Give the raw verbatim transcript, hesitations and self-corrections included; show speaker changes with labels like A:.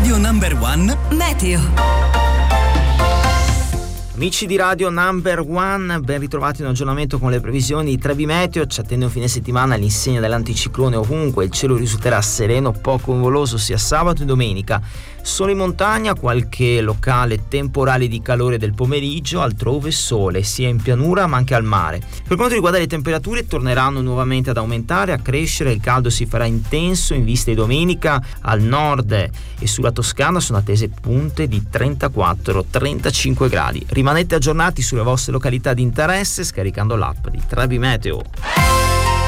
A: Radio Number One Meteo.
B: Amici di Radio Number One, ben ritrovati in un aggiornamento con le previsioni di Trebi Meteo. Ci attende un fine settimana all'insegna dell'anticiclone ovunque. Il cielo risulterà sereno, poco nuvoloso sia sabato e domenica. Sole in montagna, qualche locale temporale di calore del pomeriggio, altrove sole, sia in pianura ma anche al mare. Per quanto riguarda le temperature, torneranno nuovamente ad aumentare, a crescere. Il caldo si farà intenso in vista di domenica. Al nord e sulla Toscana sono attese punte di trentaquattro trentacinque gradi. Rimanete aggiornati sulle vostre località di interesse scaricando l'app di Trebi Meteo.